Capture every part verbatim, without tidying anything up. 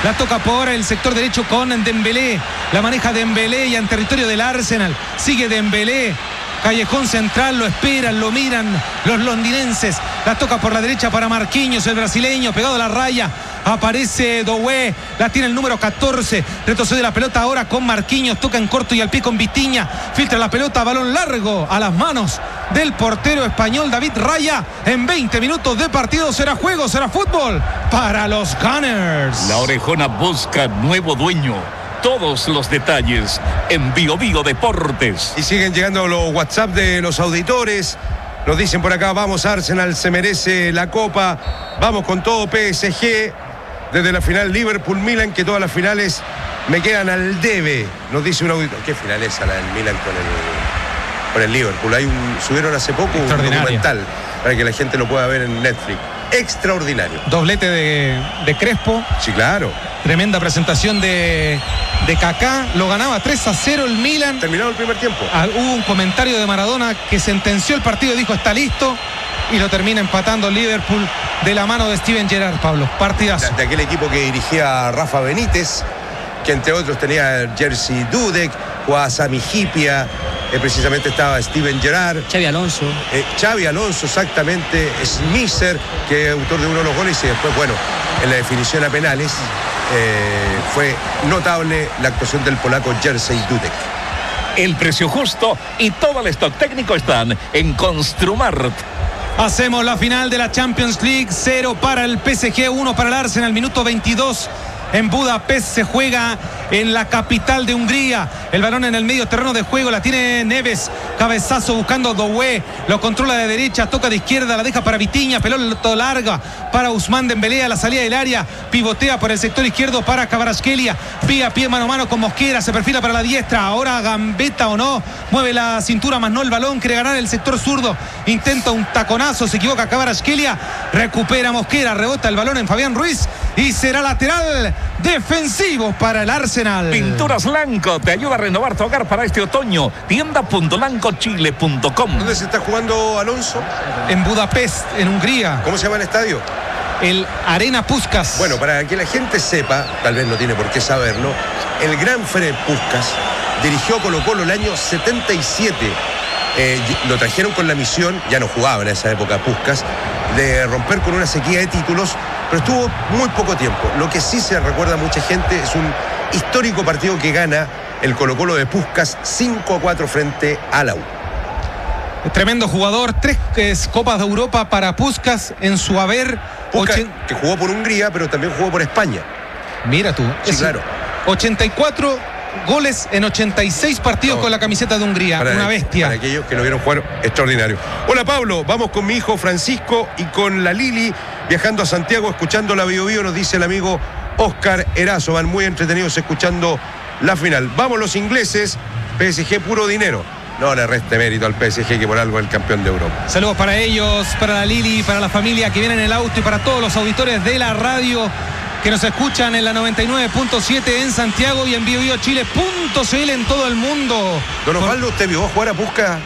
La toca por el sector derecho con Dembélé. La maneja Dembélé y en territorio del Arsenal. Sigue Dembélé. Callejón central, lo esperan, lo miran los londinenses. La toca por la derecha para Marquinhos, el brasileño, pegado a la raya. Aparece Doué, la tiene el número catorce. Retrocede la pelota ahora con Marquinhos. Toca en corto y al pie con Vitinha. Filtra la pelota, balón largo a las manos del portero español David Raya. En veinte minutos de partido será juego, será fútbol para los Gunners. La Orejona busca nuevo dueño. Todos los detalles en Bio Bio Deportes. Y siguen llegando los WhatsApp de los auditores. Nos dicen por acá, vamos Arsenal, se merece la copa. Vamos con todo P S G. Desde la final Liverpool-Milan, que todas las finales me quedan al debe. Nos dice un auditor. ¿Qué final es la del Milan con el, con el Liverpool? Hay un, subieron hace poco un documental para que la gente lo pueda ver en Netflix. Extraordinario. Doblete de, de Crespo. Sí, claro. Tremenda presentación de, de Kaká. Lo ganaba tres a cero el Milan. Terminado el primer tiempo. Ah, hubo un comentario de Maradona que sentenció el partido y dijo está listo. Y lo termina empatando Liverpool de la mano de Steven Gerrard, Pablo. Partidazo. De, de aquel equipo que dirigía Rafa Benítez, que entre otros tenía Jerzy Dudek, jugaba Sami Hyypiä, eh, precisamente estaba Steven Gerrard. Xabi Alonso. Eh, Xabi Alonso, exactamente. Smisser, que es autor de uno de los goles. Y después, bueno, en la definición a penales, eh, fue notable la actuación del polaco Jerzy Dudek. El precio justo y todo el stock técnico están en Construmart. Hacemos la final de la Champions League. Cero para el P S G, uno para el Arsenal. Minuto veintidós. En Budapest se juega en la capital de Hungría. El balón en el medio terreno de juego. La tiene Neves. Cabezazo buscando Doué. Lo controla de derecha. Toca de izquierda. La deja para Vitinha. Pelota larga para Ousmane Dembélé a la salida del área. Pivotea por el sector izquierdo para Kvaratskhelia. Pie a pie, mano a mano con Mosquera. Se perfila para la diestra. Ahora gambeta o no. Mueve la cintura más no el balón. Quiere ganar el sector zurdo. Intenta un taconazo. Se equivoca Kvaratskhelia. Recupera Mosquera. Rebota el balón en Fabián Ruiz. Y será lateral defensivo para el Arsenal. Pinturas Lanco te ayuda a renovar tu hogar para este otoño. tienda punto lanco chile punto com. ¿Dónde se está jugando Alonso? En Budapest, en Hungría. ¿Cómo se llama el estadio? El Arena Puskás. Bueno, para que la gente sepa, tal vez no tiene por qué saberlo, el gran Ferenc Puskás dirigió Colo-Colo el año setenta y siete. Eh, lo trajeron con la misión, ya no jugaba en esa época Puskás, de romper con una sequía de títulos, pero estuvo muy poco tiempo. Lo que sí se recuerda a mucha gente es un histórico partido que gana el Colo-Colo de Puskás cinco a cuatro frente al A U. Tremendo jugador, tres eh, Copas de Europa para Puskás en su haber. Puskás, ochen... que jugó por Hungría, pero también jugó por España. Mira tú. Sí, es claro. ochenta y cuatro goles en ochenta y seis partidos no, con la camiseta de Hungría. Para, una bestia. Para aquellos que lo vieron jugar, extraordinario. Hola Pablo, vamos con mi hijo Francisco y con la Lili viajando a Santiago, escuchando la Bio Bio, nos dice el amigo Oscar Erazo. Van muy entretenidos escuchando la final. Vamos los ingleses, P S G puro dinero. No le reste mérito al P S G, que por algo es el campeón de Europa. Saludos para ellos, para la Lili, para la familia que viene en el auto y para todos los auditores de la radio que nos escuchan en la noventa y nueve punto siete en Santiago y en bio bio chile punto c l en todo el mundo. Don Osvaldo, ¿usted vio jugar a Puskás?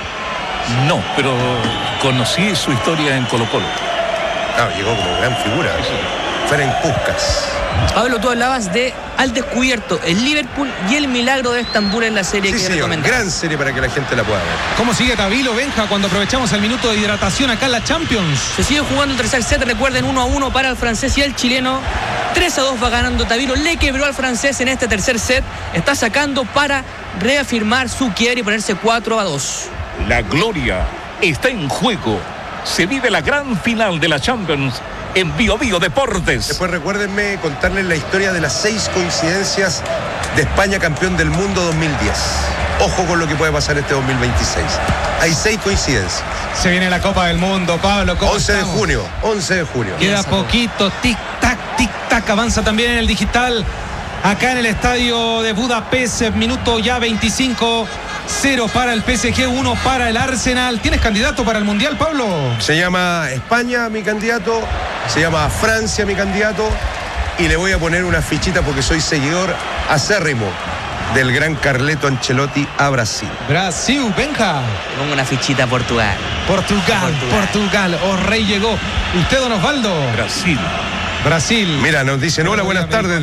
No, pero conocí su historia en Colo-Colo. Ah, llegó como gran figura. Ferenc Puskás. Pablo, tú hablabas de Al Descubierto, el Liverpool y el milagro de Estambul en la serie Sí, que señor, recomendamos. gran serie para que la gente la pueda ver. ¿Cómo sigue Tabilo, Benja, cuando aprovechamos el minuto de hidratación acá en la Champions? Se sigue jugando el tercer set, recuerden, uno a uno para el francés y el chileno. tres a dos va ganando Tabilo, le quebró al francés en este tercer set. Está sacando para reafirmar su quiebre y ponerse cuatro a dos. La gloria está en juego. Se vive la gran final de la Champions en Bio Bio Deportes. Después recuérdenme contarles la historia de las seis coincidencias de España campeón del mundo dos mil diez. Ojo con lo que puede pasar este dos mil veintiséis. Hay seis coincidencias. Se viene la Copa del Mundo, Pablo. ¿Cómo once estamos? de junio, once de junio. Queda poquito, tic-tac, tic-tac. Avanza también en el digital. Acá en el estadio de Budapest, minuto ya veinticinco. Cero para el P S G, uno para el Arsenal. ¿Tienes candidato para el Mundial, Pablo? Se llama España mi candidato, se llama Francia mi candidato, y le voy a poner una fichita porque soy seguidor acérrimo del gran Carleto Ancelotti a Brasil. Brasil, Benja. Pongo una fichita a Portugal. Portugal, Portugal, Portugal. Oh, rey llegó. ¿Usted, don Osvaldo? Brasil. Brasil. Mira, nos dicen, hola, buenas tardes.